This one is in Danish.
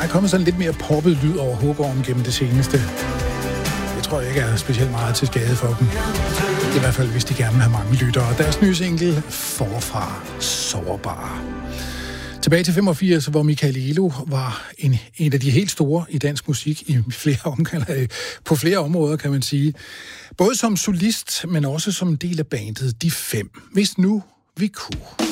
kommet sådan lidt mere poppet lyd over Huggorm gennem det seneste. Det tror jeg ikke er specielt meget til skade for dem. I hvert fald, hvis de gerne vil have mange lyttere. Deres nye single, Forfra Sårbar. Tilbage til 85, hvor Michael Elo var en af de helt store i dansk musik i på flere områder, kan man sige. Både som solist, men også som en del af bandet De Fem. Hvis nu vi kunne.